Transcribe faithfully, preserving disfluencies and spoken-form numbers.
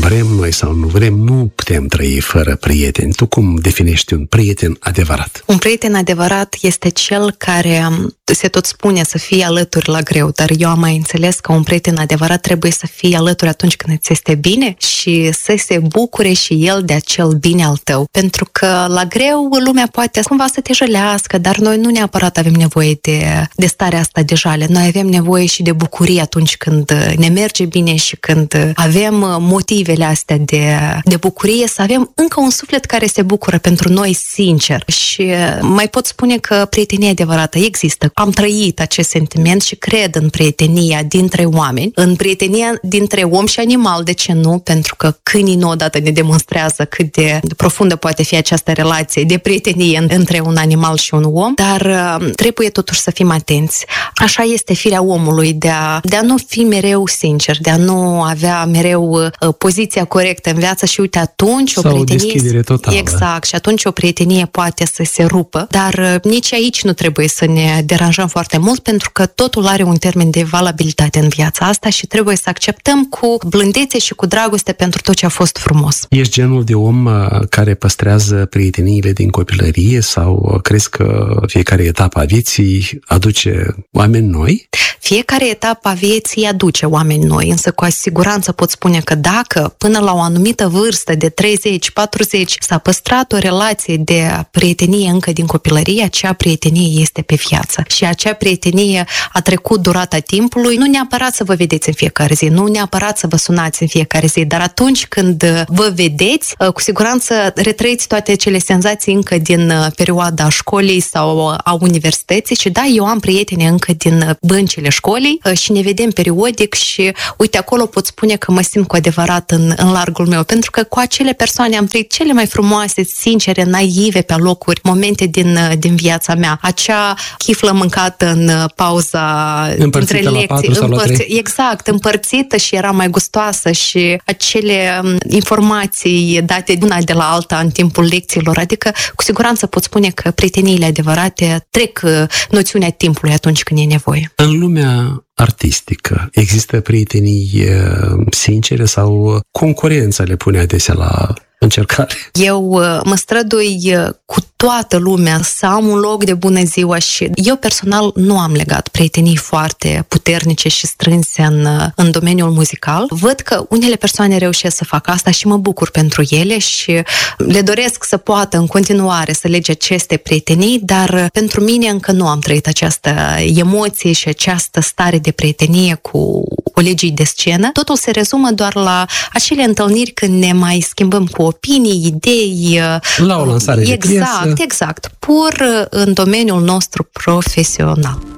vrem noi sau nu vrem, nu putem trăi fără prieteni. Tu cum definești un prieten adevărat? Un prieten adevărat este cel care se tot spune să fie alături la greu, dar eu am mai înțeles că un prieten adevărat trebuie să fie alături atunci când îți este bine și să se bucure și el de acel bine al tău. Pentru că la greu lumea poate cumva să te jălească, dar noi nu neapărat avem nevoie de, de starea asta de jale. Noi avem nevoie și de bucurie atunci când ne merge bine și când avem motivele astea de, de bucurie, să avem încă un suflet care se bucură pentru noi sincer. Și mai pot spune că prietenia adevărată există. Am trăit acest sentiment și cred în prietenia dintre oameni, în prietenia dintre om și animal, de ce nu? Pentru că câinii nu odată ne demonstrează cât de profundă poate fi această relație de prietenie între un animal și un om, dar trebuie totuși să fim atenți. Așa este firea omului, de a, de a nu fi mereu sincer, de a nu avea mereu uh, poziția corectă în viață și uite, atunci o sau prietenie... o deschidere totală. Exact, și atunci o prietenie poate să se rupă, dar uh, nici aici nu trebuie să ne deranjăm foarte mult, pentru că totul are un termen de valabilitate în viața asta și trebuie să acceptăm cu blândețe și cu dragoste pentru tot ce a fost frumos. Ești genul de om care păstrează prieteniile din copilărie sau crezi că fiecare etapă a vieții aduce oameni noi? Fiecare etapă a vieții aduce oameni noi, însă cu siguranță pot spune că dacă până la o anumită vârstă de treizeci patruzeci s-a păstrat o relație de prietenie încă din copilărie, acea prietenie este pe viață. Și acea prietenie a trecut durata timpului, nu neapărat să vă vedeți în fiecare zi, nu neapărat să vă sunați în fiecare zi, dar atunci când vă vedeți, cu siguranță retrăiți toate acele senzații încă din perioada școlii sau a universității și da, eu am prieteni încă din băncile școlii și ne vedem periodic și uite, acolo pot spune că mă simt cu adevărat în, în largul meu, pentru că cu acele persoane am trăit cele mai frumoase, sincere, naive pe locuri, momente din, din viața mea. Acea chiflă mâncată în pauza împărțită dintre lecții. La patru sau împărți, la trei. Exact, împărțită și era mai gustoasă și acele informații date una de la alta în timpul lecțiilor, adică cu siguranță pot spune că prieteniile adevărate trec noțiunea timpului atunci când e nevoie. În lumea artistică există prietenii sincere sau concurența le pune adesea la încercare? Eu mă strădui cu toată lumea să am un loc de bună ziua și eu personal nu am legat prietenii foarte puternice și strânse în, în domeniul muzical. Văd că unele persoane reușesc să facă asta și mă bucur pentru ele și le doresc să poată în continuare să lege aceste prietenii, dar pentru mine încă nu am trăit această emoție și această stare de prietenie cu colegii de scenă. Totul se rezumă doar la acele întâlniri când ne mai schimbăm cu opinii, idei. La o lansare exact, de piesă. Exact, pur în domeniul nostru profesional.